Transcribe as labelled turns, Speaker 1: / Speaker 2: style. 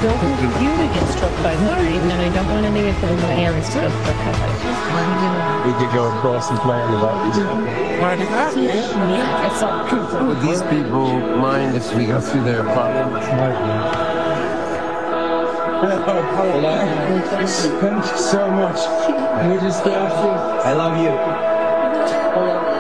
Speaker 1: don't want you to get struck by lightning, and I don't want any of the parents to get struck by lightning.
Speaker 2: We could go across and play on the boat.
Speaker 1: Yeah, it's all
Speaker 3: Would these people mind if we go through their apartment?
Speaker 2: Thank you so much. We just got you.
Speaker 3: I love you.